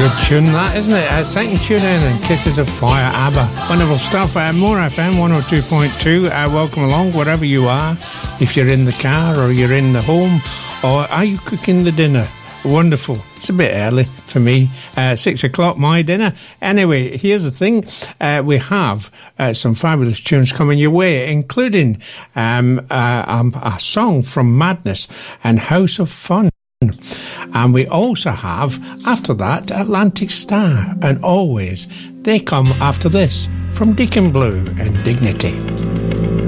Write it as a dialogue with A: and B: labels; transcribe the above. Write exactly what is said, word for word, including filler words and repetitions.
A: Good tune that, isn't it? Uh, second tune in and Kisses of Fire, ABBA. Wonderful stuff. Uh, More F M one oh two point two. Uh, welcome along wherever you are. If you're in the car or you're in the home, or are you cooking the dinner? Wonderful. It's a bit early for me. Uh, six o'clock, my dinner. Anyway, here's the thing. Uh, we have uh, some fabulous tunes coming your way, including um, uh, um, a song from Madness and House of Fun. And we also have, after that, Atlantic Star. And always, they come after this from Deacon Blue and Dignity.